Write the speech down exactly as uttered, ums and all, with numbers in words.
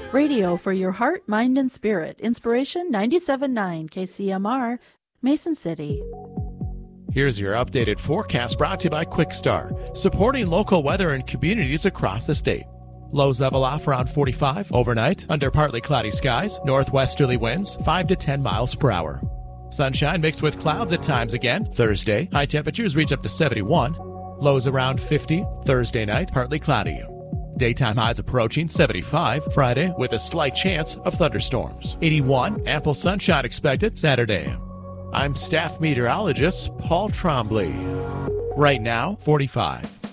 Radio for your heart, mind, and spirit. Inspiration ninety-seven point nine K C M R, Mason City. Here's your updated forecast brought to you by QuickStar, supporting local weather in communities across the state. Lows level off around forty-five overnight, under partly cloudy skies, northwesterly winds five to ten miles per hour. Sunshine mixed with clouds at times again Thursday. High temperatures reach up to seventy-one. Lows around fifty Thursday night, partly cloudy. Daytime highs approaching seventy-five Friday with a slight chance of thunderstorms. eighty-one, ample sunshine expected Saturday. I'm staff meteorologist Paul Trombley. Right now, forty-five.